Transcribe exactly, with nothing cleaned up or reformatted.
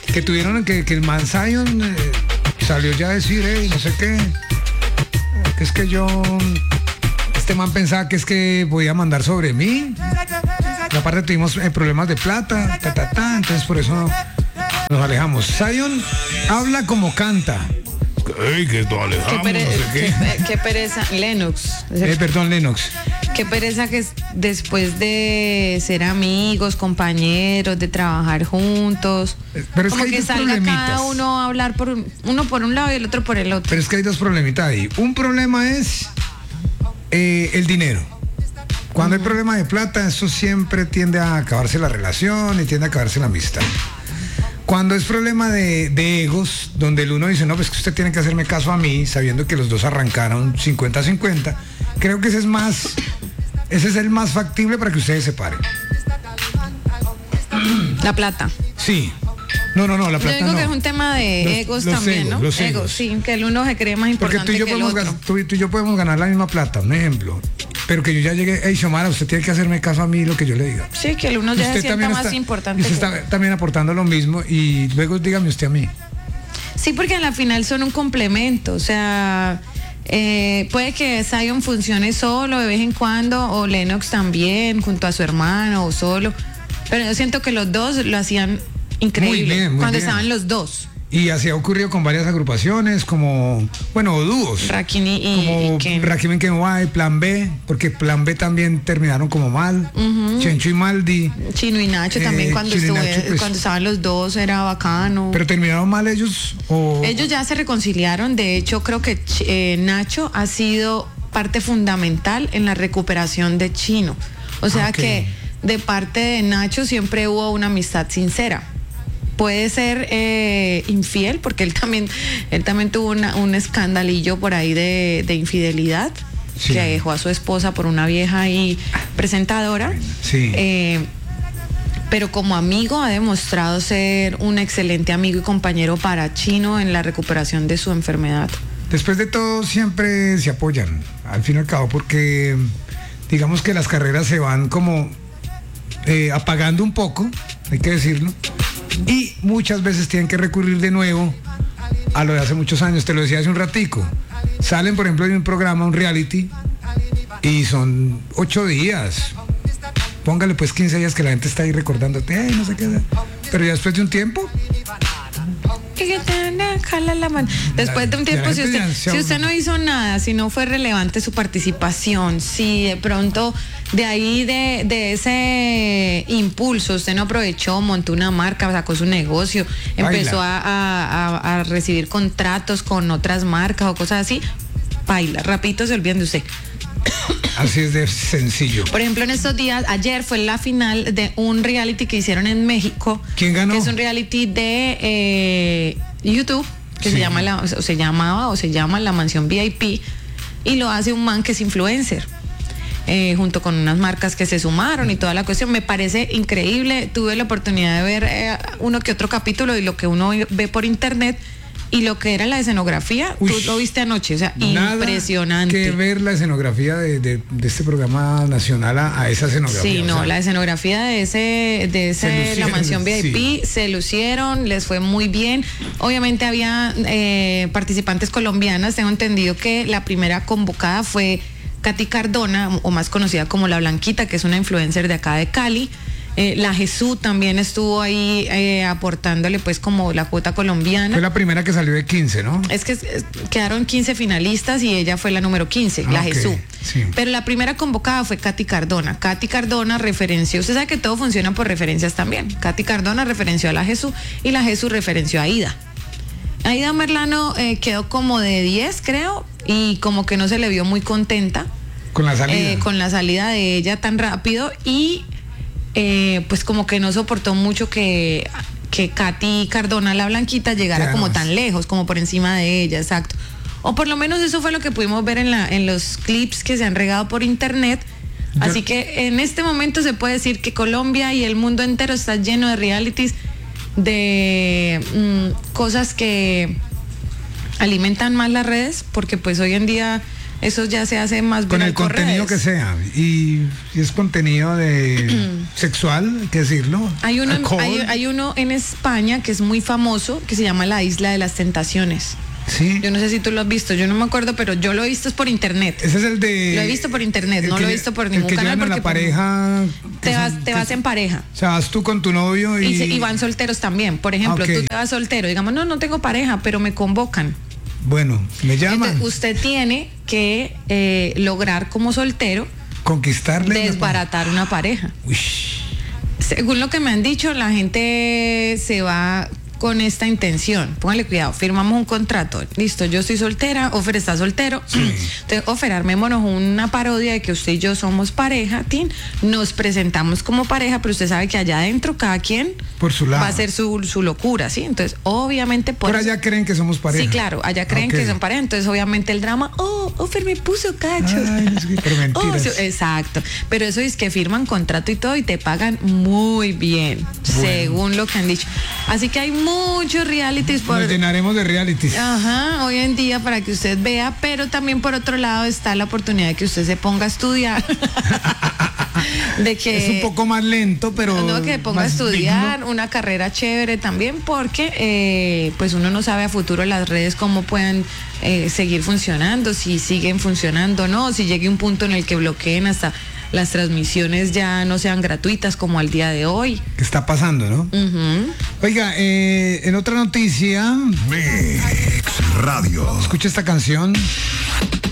que tuvieron que, que el man Zion eh, salió ya a decir, hey, no sé qué, que es que yo, este man pensaba que es que podía mandar sobre mí. Y aparte tuvimos eh, problemas de plata, ta, ta, ta, entonces por eso nos alejamos. Zion habla como canta. Ey, que nos alejamos, Qué, pere- no sé qué. qué- qué pereza, Lennox. Eh, perdón, Lennox. Qué pereza que es- después de ser amigos, compañeros, de trabajar juntos, Pero es como que hay que dos salga cada problemitas. uno a hablar por un- uno por un lado y el otro por el otro. Pero es que hay dos problemitas ahí. Un problema es eh, el dinero. Cuando hay problema de plata, eso siempre tiende a acabarse la relación y tiende a acabarse la amistad. Cuando es problema de, de egos, donde el uno dice, no, pues que usted tiene que hacerme caso a mí, sabiendo que los dos arrancaron cincuenta cincuenta, creo que ese es más, ese es el más factible para que ustedes se separen. La plata. Sí. No, no, no, la Yo plata digo no. que es un tema de Los- egos los también, egos, ¿no? los egos. sí, que el uno se cree más Porque importante tú y, yo que el podemos, otro. gas- tú, y- tú y yo podemos ganar la misma plata, un ejemplo. Pero que yo ya llegué, hey, Xiomara, usted tiene que hacerme caso a mí lo que yo le diga. Sí, que el uno ya se sienta más importante. y usted que- está también aportando lo mismo y luego dígame usted a mí. Sí, porque a la final son un complemento, o sea, eh, puede que Zion funcione solo de vez en cuando, o Lennox también, junto a su hermano, o solo, pero yo siento que los dos lo hacían increíble, Muy bien, muy cuando bien. estaban los dos, Y así ha ocurrido con varias agrupaciones, como, bueno, o dúos. Rakini y, como y Ken. Rakim and Kenway, Plan B, porque Plan B también terminaron como mal. Chencho y Maldi, Chino y Nacho también, Eh, cuando, Chino y estuve- Nacho, pues. cuando estaban los dos era bacano. pero terminaron mal ellos o Ellos ya se reconciliaron, de hecho creo que Ch- eh, Nacho ha sido parte fundamental en la recuperación de Chino. O sea Ok. que de parte de Nacho siempre hubo una amistad sincera. Puede ser eh, infiel, porque él también, él también tuvo una- un escandalillo por ahí de, de infidelidad, Sí. que dejó a su esposa por una vieja y presentadora. Sí. Eh, pero como amigo ha demostrado ser un excelente amigo y compañero para Chino en la recuperación de su enfermedad. después de todo siempre se apoyan, al fin y al cabo, porque digamos que las carreras se van como eh, apagando un poco, hay que decirlo, y muchas veces tienen que recurrir de nuevo a lo de hace muchos años. Te lo decía hace un ratico, salen por ejemplo en un programa, un reality, y son ocho días, póngale pues quince días que la gente está ahí recordándote, "Ay, no sé qué", pero ya después de un tiempo Jala la mano. Después de un Ya tiempo, la si gente usted, ya se si usted no hizo nada, si no fue relevante su participación, si de pronto de ahí de, de ese impulso usted no aprovechó, montó una marca, sacó su negocio, empezó a, a- a- a recibir contratos con otras marcas o cosas así, baila, rapidito se olvidan de usted. así es de sencillo. Por ejemplo, en estos días, ayer fue la final de un reality que hicieron en México. ¿Quién ganó? Que es un reality de eh, YouTube, que Sí. se llama la, o se llamaba o se llama La Mansión V I P, y lo hace un man que es influencer. eh, junto con unas marcas que se sumaron y toda la cuestión. Me parece increíble. Tuve la oportunidad de ver eh, uno que otro capítulo y lo que uno ve por internet y lo que era la escenografía, Uy, tú lo viste anoche, o sea, Nada impresionante. que ver la escenografía de, de- de este programa nacional a, a esa escenografía. Sí, o no, sea, la escenografía de ese, de Se ese lucieron, La Mansión V I P, sí. se lucieron, les fue muy bien. Obviamente había eh, participantes colombianas, tengo entendido que la primera convocada fue Katy Cardona, o más conocida como La Blanquita, que es una influencer de acá de Cali. Eh, la Jesús también estuvo ahí eh, aportándole pues como la cuota colombiana. Fue la primera que salió de quince, ¿no? Es que es- quedaron quince finalistas y ella fue la número quince, Ah, la ok, Jesús. sí. Pero la primera convocada fue Katy Cardona. Katy Cardona referenció, usted sabe que todo funciona por referencias también. Katy Cardona referenció a la Jesús y la Jesús referenció a Aida. Aida Merlano eh, quedó como de diez, creo, y como que no se le vio muy contenta Con la salida. eh, con la salida de ella tan rápido y eh, pues como que no soportó mucho que, que Katy Cardona, la Blanquita, llegara Claro. como tan lejos, como por encima de ella, exacto. O por lo menos eso fue lo que pudimos ver en, la, en los clips que se han regado por internet. Yo- Así que en este momento se puede decir que Colombia y el mundo entero está lleno de realities, de mm, cosas que alimentan más las redes, porque pues hoy en día eso ya se hace más con viral el por contenido redes. que sea. Y si es contenido de sexual, hay que decirlo. Hay uno, en, alcohol. hay, hay uno en España que es muy famoso, que se llama La Isla de las Tentaciones. Sí. Yo no sé si tú lo has visto, yo no me acuerdo, pero yo lo he visto es por internet. Ese es el de. Lo he visto por internet, el no que lo he lle- visto por el ningún que canal. llevan a Porque la pareja. te que vas, son- te que- vas en pareja. O sea, vas tú con tu novio y. Y, se- y van solteros también. Por ejemplo, Ah, ok. tú te vas soltero, digamos, no, no tengo pareja, pero me convocan. Bueno, me llaman. Entonces, usted tiene que eh, lograr como soltero Conquistarle. desbaratar una pareja. Uy. Según lo que me han dicho, la gente se va con esta intención. Póngale cuidado, firmamos un contrato. Listo, yo estoy soltera, Ofer está soltero. Entonces, Ofer, armémonos una parodia de que usted y yo somos pareja, Tin. Nos presentamos como pareja, pero usted sabe que allá adentro cada quien Por su lado. va a hacer su, su locura, ¿sí? Entonces, obviamente por Por eso- allá creen que somos pareja. Sí, claro, allá creen Ok. que son pareja, entonces obviamente el drama, oh, Ofer me puso cacho. Ay, es que- pero mentiras. Oh, sí, exacto, pero eso es que firman contrato y todo y te pagan muy bien, según lo que han dicho. Así que hay muchos realities por... Nos llenaremos de realities. Ajá, hoy en día para que usted vea, pero también por otro lado está la oportunidad de que usted se ponga a estudiar. De que Es un poco más lento, pero. no, que ponga a más estudiar digno. una carrera chévere también, porque eh, pues uno no sabe a futuro las redes cómo pueden eh, seguir funcionando, si siguen funcionando o no, si llegue un punto en el que bloqueen hasta las transmisiones ya no sean gratuitas como al día de hoy. ¿Qué está pasando, no? Ujú. Oiga, eh, en otra noticia, Mix Radio. escucha esta canción.